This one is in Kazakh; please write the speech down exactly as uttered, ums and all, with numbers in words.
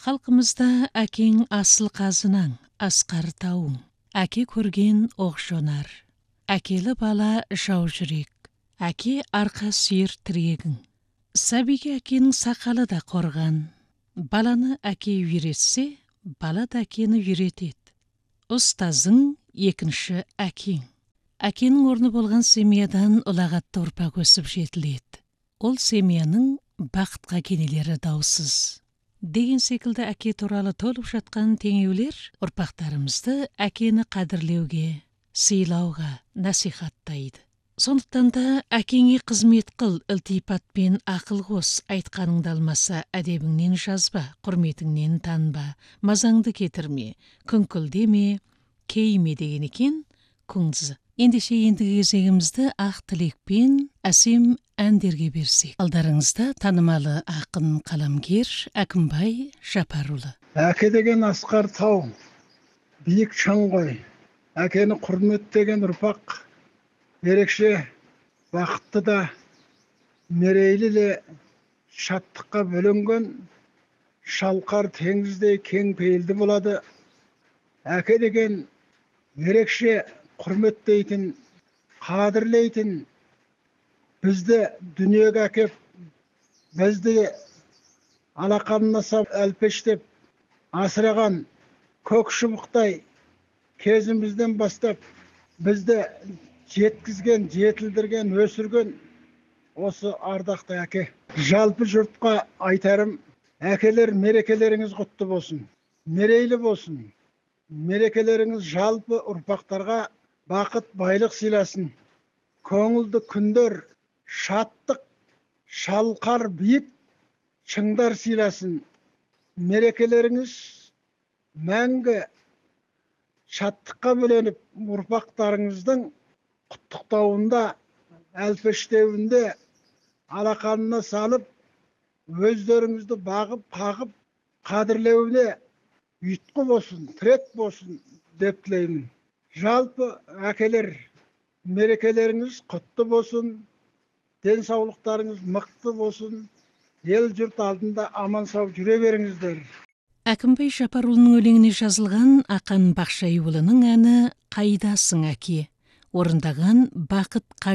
Халқымызда әкең асыл қазынаң, асқар тауың, әке көрген оқ жонар. Әкелі бала жау жүрек, әке арқа сүйер тірегің. Сәбиге әкенің сақалы да қорған. Баланы әке үйретсе, бала да әкені үйретеді. Ұстазың екінші әкең. Әкенің орны болған семьядан ұлағатты ұрпақ өсіп жетіледі. Ол семьяның бақытқа кенелері даусыз. Деген секілді әке туралы толып жатқан теңеулер ұрпақтарымызды әкені қадірлеуге, сыйлауға насихаттайды. Сондықтан да әкеңе қызмет қыл, ілтипатпен ақыл қос, айтқаныңды алмаса әдебіңнен жазба, құрметіңнен танба, мазаңды кетірме, күңкілдеме, кейме деген екен күңзі. Ендеше ендігі кезегімізді ақ тілекпен әсем әндерге берсек. Алдарыңызда танымалы ақын қаламгер Әкімбай Жапарұлы. Әке деген асқар тау, биік шың ғой. Әкені құрметтеген ұрпақ ерекше бақытты да, мерейлі де, шаттыққа бөленген, шалқар теңіздей кең пейілді болады. Әке деген ерекше құрметтейтін, қадірлейтін, бізді дүниеге әкеп, бізді алақанына сап әлпештеп асыраған көк шыбықтай кезімізден бастап бізді жеткізген, жетілдірген, өсірген осы ардақты әке. Жалпы жұртқа айтарым, әкелер мерекелеріңіз құтты болсын, мерейлі болсын. Мерекелеріңіз жалпы ұрпақтарға бақыт, байлық сыйласын. Көңілді күндер, шаттық, шалқар биік шыңдар сыйласын. Мерекелеріңіз мәңгі шаттыққа бөленіп, ұрпақтарыңыздың құттықтауында, әлпештеуінде алақанына салып, өздеріңізді бағып, қағып, қадірлеуіне ұйытқы болсын, тірек болсын деп тілеймін. Жалпы әкелер, мерекелеріңіз құтты болсын, денсаулықтарыңыз мықты болсын, ел жұрт алдында аман сау жүре беріңіздер. Әкімбай Жапарұлының өлеңіне жазылған Ақан Бақшайұлының әні «Қайдасың әке», орындаған Бақыт